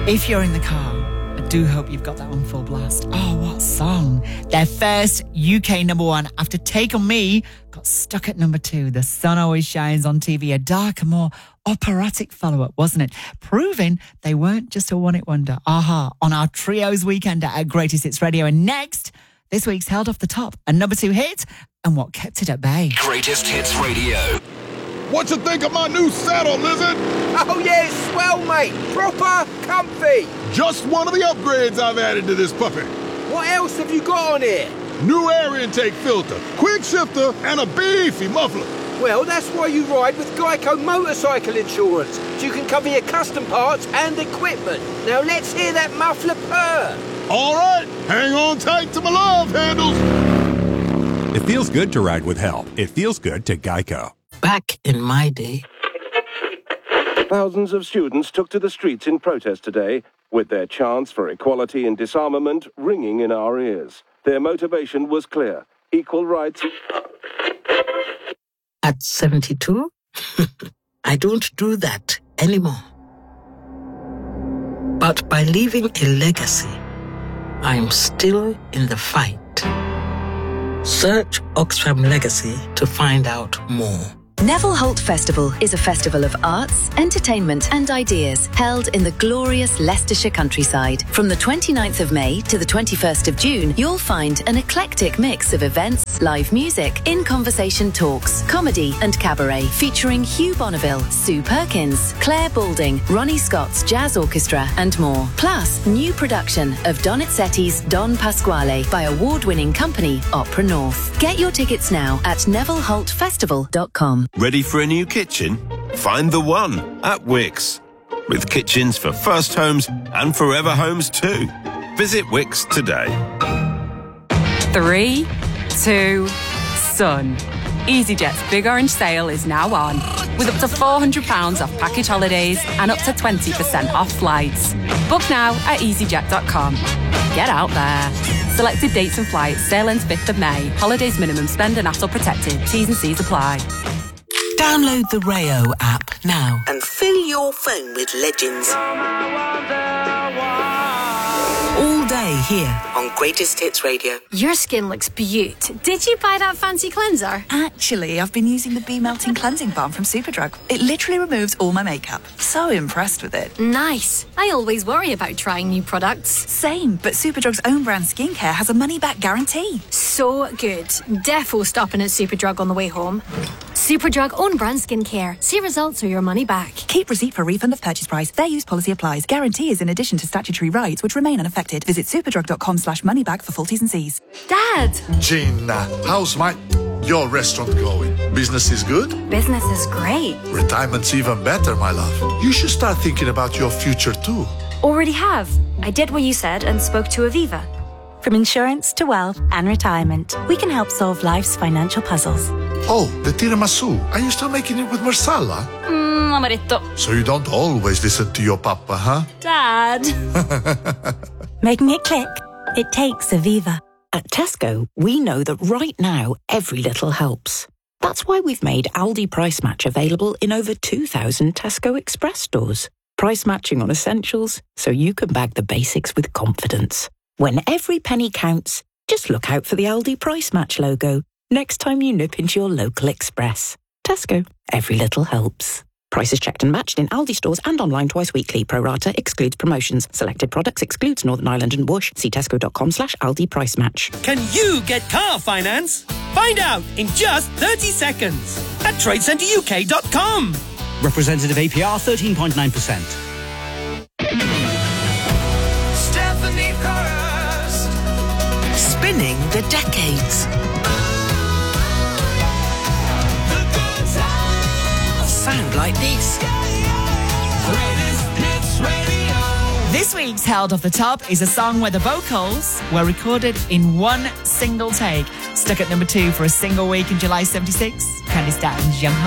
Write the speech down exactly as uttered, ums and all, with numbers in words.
If you're in the car, I do hope you've got that on full blast. Oh, what song. Their first U K number one after Take On Me got stuck at number two. The Sun Always Shines on T V, a darker, more operatic follow-up, wasn't it? Proving they weren't just a one-hit wonder. Aha, on our Trios Weekender at Greatest Hits Radio. And next, this week's Held Off the Top, a number two hit and what kept it at bay. Greatest Hits Radio. What you think of my new saddle, Lizard? Oh yeah, it's swell, mate. Proper comfy. Just one of the upgrades I've added to this puppy. What else have you got on here? New air intake filter, quick shifter, and a beefy muffler. Well, that's why you ride with Geico Motorcycle Insurance, so you can cover your custom parts and equipment. Now let's hear that muffler purr. All right, hang on tight to my love handles. It feels good to ride with help. It feels good to Geico. Back in my day. Thousands of students took to the streets in protest today, with their chants for equality and disarmament ringing in our ears. Their motivation was clear: equal rights. At seventy-two, I don't do that anymore. But by leaving a legacy, I'm still in the fight. Search Oxfam Legacy to find out more. Neville Holt Festival is a festival of arts, entertainment and ideas held in the glorious Leicestershire countryside. From the twenty-ninth of May to the twenty-first of June, you'll find an eclectic mix of events, live music, in-conversation talks, comedy and cabaret featuring Hugh Bonneville, Sue Perkins, Claire Balding, Ronnie Scott's Jazz Orchestra and more. Plus, new production of Donizetti's Don Pasquale by award-winning company Opera North. Get your tickets now at neville holt festival dot com. Ready for a new kitchen? Find the one at Wickes. With kitchens for first homes and forever homes too. Visit Wickes today. Three, two, Sun. EasyJet's Big Orange Sale is now on, with up to four hundred pounds off package holidays and up to twenty percent off flights. Book now at easyjet dot com. Get out there. Selected dates and flights. Sale ends fifth of May. Holidays minimum spend and hassle protected. T's and C's apply. Download the Rayo app now and fill your phone with legends. All day here on Greatest Hits Radio. Your skin looks beaut. Did you buy that fancy cleanser? Actually, I've been using the Bee Melting Cleansing Balm from Superdrug. It literally removes all my makeup. So impressed with it. Nice. I always worry about trying new products. Same, but Superdrug's own brand skincare has a money-back guarantee. So good. Defo stopping at Superdrug on the way home. Superdrug own brand skincare. See results or your money back. Keep receipt for refund of purchase price. Fair use policy applies. Guarantee is in addition to statutory rights which remain unaffected. Visit superdrug dot com slash money back for full T's and C's. Dad! Gina, how's my... your restaurant going? Business is good? Business is great. Retirement's even better, my love. You should start thinking about your future too. Already have. I did what you said and spoke to Aviva. From insurance to wealth and retirement, we can help solve life's financial puzzles. Oh, the tiramisu. Are you still making it with marsala? Mmm, amaretto. So you don't always listen to your papa, huh? Dad. Making it click? It takes Aviva. At Tesco, we know that right now, every little helps. That's why we've made Aldi Price Match available in over two thousand Tesco Express stores. Price matching on essentials, so you can bag the basics with confidence. When every penny counts, just look out for the Aldi Price Match logo next time you nip into your local Express. Tesco, every little helps. Prices checked and matched in Aldi stores and online twice weekly. Pro rata excludes promotions. Selected products excludes Northern Ireland and Bush. See tesco.com slash Aldi Price Match. Can you get car finance? Find out in just thirty seconds at trade centre U K dot com. Representative A P R thirteen point nine percent. Stephanie Hurst. Spinning the decades. Sound like this. This week's Held Off the Top is a song where the vocals were recorded in one single take. Stuck at number two for a single week in July seventy-six. Candice Statton's Young